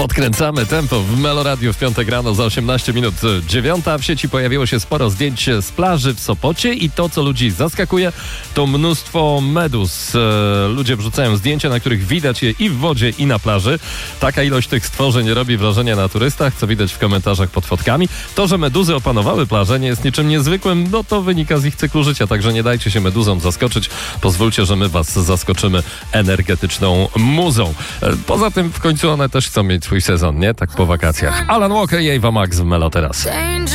Podkręcamy tempo w Meloradiu w piątek rano za 18 minut 9. W sieci pojawiło się sporo zdjęć z plaży w Sopocie i to, co ludzi zaskakuje, to mnóstwo meduz. Ludzie wrzucają zdjęcia, na których widać je i w wodzie, i na plaży. Taka ilość tych stworzeń robi wrażenie na turystach, co widać w komentarzach pod fotkami. To, że meduzy opanowały plażę, nie jest niczym niezwykłym, no to wynika z ich cyklu życia, także nie dajcie się meduzom zaskoczyć. Pozwólcie, że my was zaskoczymy energetyczną muzą. Poza tym w końcu one też chcą mieć swój sezon, nie? Tak po wakacjach. Alan Walker i Ava Max w Melo teraz.